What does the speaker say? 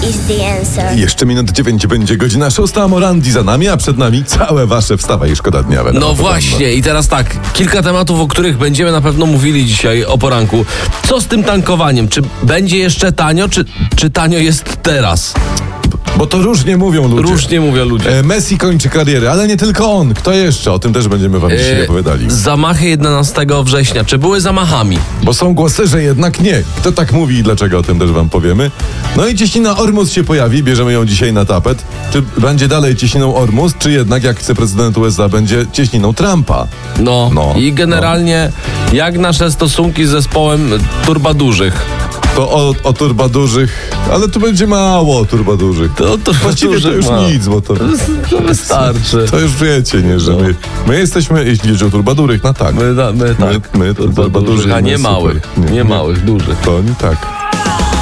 is the answer. Jeszcze minut 9 będzie godzina 6, a Morandi za nami, a przed nami całe wasze wstawa i szkoda dnia. No właśnie, i teraz tak, kilka tematów, o których będziemy na pewno mówili dzisiaj o poranku. Co z tym tankowaniem? Czy będzie jeszcze tanio, czy tanio jest teraz? Bo to różnie mówią ludzie. Różnie mówią ludzie. Messi kończy karierę, ale nie tylko on. Kto jeszcze? O tym też będziemy wam dzisiaj opowiadali. Zamachy 11 września. Czy były zamachami? Bo są głosy, że jednak nie. Kto tak mówi i dlaczego, o tym też wam powiemy. No i cieśnina Ormus się pojawi, bierzemy ją dzisiaj na tapet. Czy będzie dalej cieśniną Ormus, czy jednak, jak chce prezydent USA, będzie cieśniną Trumpa? No. I generalnie jak nasze stosunki z zespołem turbadurzych? To o turbadurzych, ale tu będzie mało turbadurzych. Właściwie to już nic, bo to wystarczy. To już wiecie, nie, że my jesteśmy, jeśli chodzi o turbadurych, no tak. My My turbadurzych, a nie małych, nie małych, dużych. To nie tak.